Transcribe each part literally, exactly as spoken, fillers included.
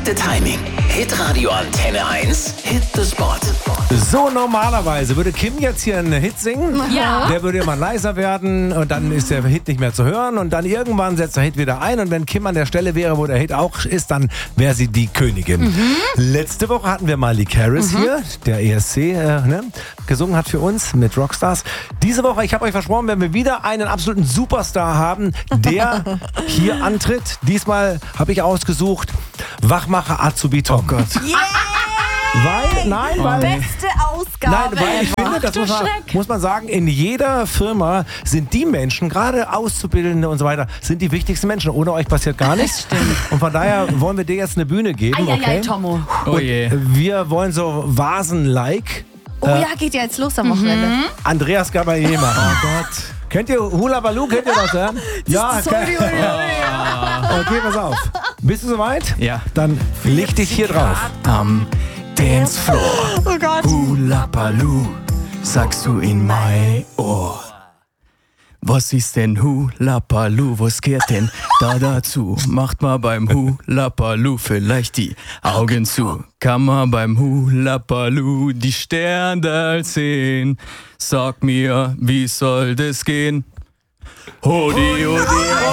perfekte Timing. Hitradio Antenne eins. Hit the Spot. So, normalerweise würde Kim jetzt hier einen Hit singen. Ja. Der würde immer leiser werden und dann ist der Hit nicht mehr zu hören. Und dann irgendwann setzt der Hit wieder ein. Und wenn Kim an der Stelle wäre, wo der Hit auch ist, dann wäre sie die Königin. Mhm. Letzte Woche hatten wir Miley Cyrus mhm. hier, der E S C äh, ne, gesungen hat für uns mit Rockstars. Diese Woche, ich habe euch versprochen, werden wir wieder einen absoluten Superstar haben, der hier antritt. Diesmal habe ich ausgesucht Wachmacher Azubi Tom. Oh Gott. Yeah! Weil, nein, weil... Beste Ausgabe. Nein, weil ich finde, das muss man, muss man sagen, in jeder Firma sind die Menschen, gerade Auszubildende und so weiter, sind die wichtigsten Menschen. Ohne euch passiert gar nichts. Und von daher wollen wir dir jetzt eine Bühne geben, Eieiei, okay? Tommo. Oh je. Wir wollen so Vasen-like. Oh ja, geht ja jetzt los am Wochenende. Mhm. Andreas Gabalier machen. Oh Gott. Kennt ihr Hula Baloo? Kennt ihr das, ja? Ja, Sorry, okay. Okay, pass auf. Bist du soweit? Ja. Dann leg dich hier drauf. Am Dancefloor. Oh Gott. Hula Baloo, sagst du in mein Ohr. Was ist denn Hula Baloo? Was gehört denn da dazu? Macht mal beim Hula Baloo vielleicht die Augen zu. Kann man beim Hula Baloo die Sterne sehen? Sag mir, wie soll das gehen? Hodi, hodi,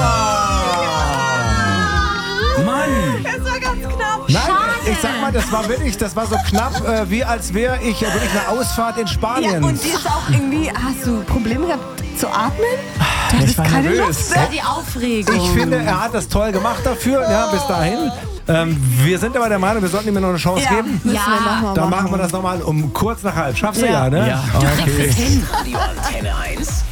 Mann! Das war ganz knapp. Nein, ich sag mal, das war wirklich, das war so knapp, äh, wie als wäre ich ja wirklich eine Ausfahrt in Spanien. Ja, und die ist auch irgendwie, hast du Probleme gehabt zu atmen? Du Ich hattest war keine nervös. Luft mehr. Die Aufregung. Ich finde, er hat das toll gemacht dafür, ja, bis dahin. Ähm, wir sind aber der Meinung, wir sollten ihm noch eine Chance Ja, geben. müssen Ja. wir nochmal Dann machen. machen wir das nochmal um kurz nach halb. Schaffst du ja, Ja. ne? Ja. Okay. Radio Antenne eins.